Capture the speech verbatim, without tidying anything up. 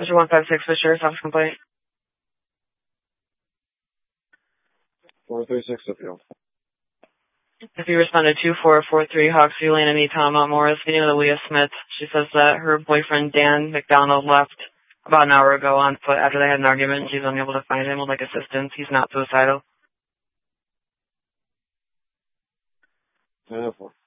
What's your one five six for Sheriff's Office complaint? four three six appeal. If you responded to four four three Hawksview Lane in Eton, Mount Morris, speaking to Leah Smith, she says that her boyfriend Dan McDonald left about an hour ago on foot after they had an argument. She's unable to find him with like assistance. He's not suicidal. ten four.